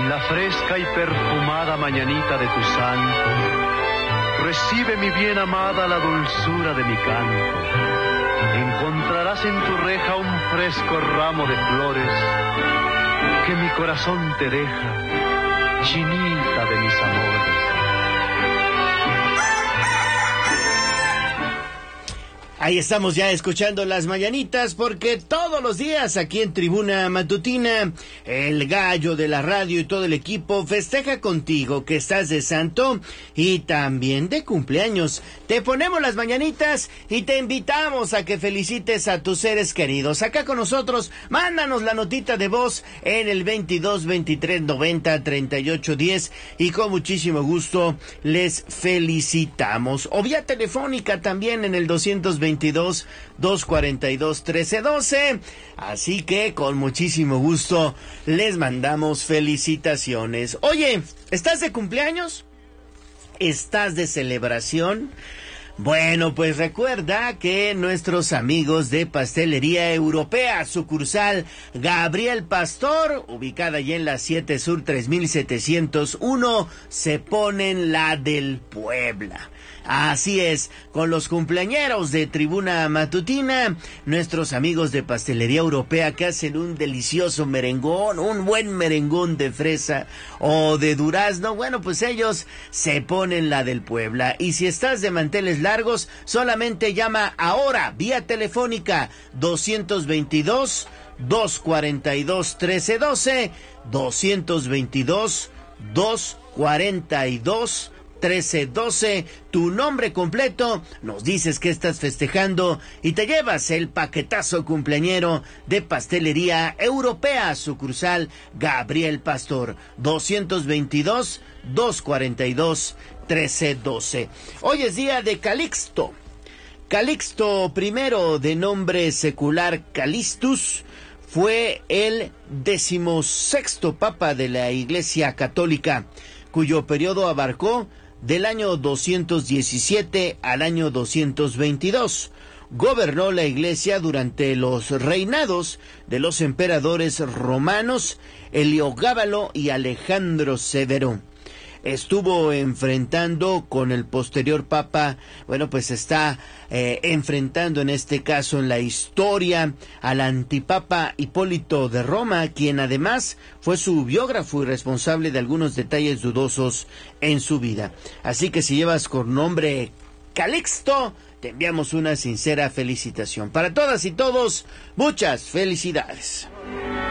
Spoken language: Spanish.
la fresca y perfumada mañanita de tu santo, recibe mi bien amada la dulzura de mi canto. Encontrarás en tu reja un fresco ramo de flores que mi corazón te deja, chinita de mis amores. Ahí estamos ya escuchando las mañanitas, porque todos los días aquí en Tribuna Matutina, el gallo de la radio y todo el equipo festeja contigo que estás de santo y también de cumpleaños. Te ponemos las mañanitas y te invitamos a que felicites a tus seres queridos. Acá con nosotros, mándanos la notita de voz en el 22 23 90 38 10 y con muchísimo gusto les felicitamos. O vía telefónica también en el 222-242-1312. Así que con muchísimo gusto les mandamos felicitaciones. Oye, ¿estás de cumpleaños? ¿Estás de celebración? Bueno, pues recuerda que nuestros amigos de Pastelería Europea, sucursal Gabriel Pastor, ubicada allí en la 7 Sur 3701, se ponen la del Puebla. Así es, con los cumpleañeros de Tribuna Matutina, nuestros amigos de Pastelería Europea que hacen un delicioso merengón, un buen merengón de fresa o de durazno, bueno, pues ellos se ponen la del Puebla. Y si estás de manteles largos, solamente llama ahora, vía telefónica, 222-242-1312, 222-242-1312, tu nombre completo, nos dices que estás festejando y te llevas el paquetazo cumpleañero de Pastelería Europea, sucursal Gabriel Pastor, 222-242-1312. Hoy es día de Calixto. Calixto I, de nombre secular Calixtus, fue el 16º papa de la Iglesia Católica, cuyo periodo abarcó del año 217 al año 222. Gobernó la Iglesia durante los reinados de los emperadores romanos Heliogábalo y Alejandro Severo. Estuvo enfrentando con el posterior papa, bueno, pues está enfrentando en este caso en la historia al antipapa Hipólito de Roma, quien además fue su biógrafo y responsable de algunos detalles dudosos en su vida. Así que si llevas con nombre Calixto, te enviamos una sincera felicitación. Para todas y todos, muchas felicidades.